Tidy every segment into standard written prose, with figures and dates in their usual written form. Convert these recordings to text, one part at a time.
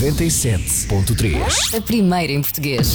97.3. A primeira em português.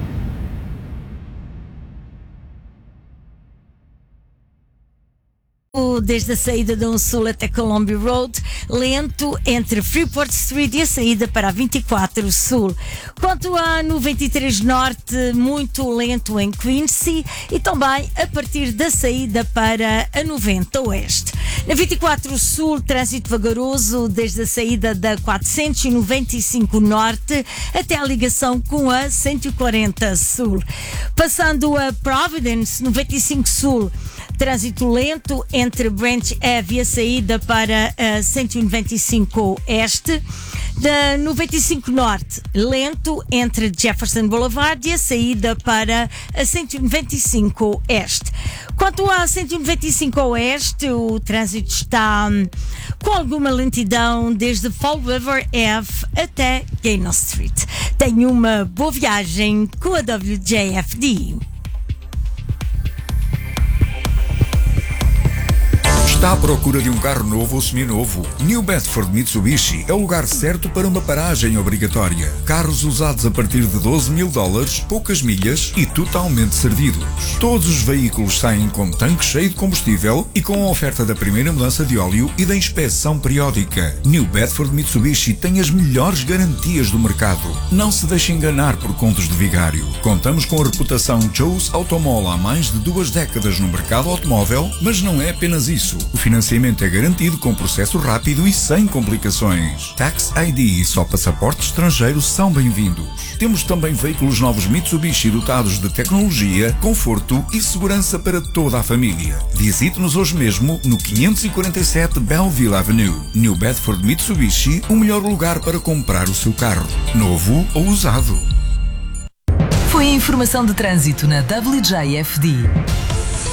Desde a saída da Sul até Columbia Road, lento entre Freeport Street e a saída para a 24 Sul. Quanto à 93 Norte, muito lento em Quincy e também a partir da saída para a 90 Oeste. Na 24 Sul, trânsito vagaroso desde a saída da 495 Norte até a ligação com a 140 Sul. Passando a Providence, 95 Sul, trânsito lento entre Branch Ave e a saída para a 195 Este. Da 95 Norte, lento entre Jefferson Boulevard e a saída para a 195 Este. Quanto à 195 Oeste, o trânsito está com alguma lentidão desde Fall River Ave até Gaynor Street. Tenha uma boa viagem com a WJFD. Está à procura de um carro novo ou seminovo? New Bedford Mitsubishi é o lugar certo para uma paragem obrigatória. Carros usados a partir de $12.000, poucas milhas e totalmente servidos. Todos os veículos saem com tanque cheio de combustível e com a oferta da primeira mudança de óleo e da inspeção periódica. New Bedford Mitsubishi tem as melhores garantias do mercado. Não se deixe enganar por contos de vigário. Contamos com a reputação Joe's Automall há mais de 2 décadas no mercado automóvel, mas não é apenas isso. O financiamento é garantido com processo rápido e sem complicações. Tax ID e só passaporte estrangeiro são bem-vindos. Temos também veículos novos Mitsubishi dotados de tecnologia, conforto e segurança para toda a família. Visite-nos hoje mesmo no 547 Belleville Avenue. New Bedford Mitsubishi, o melhor lugar para comprar o seu carro, novo ou usado. Foi a informação de trânsito na WJFD.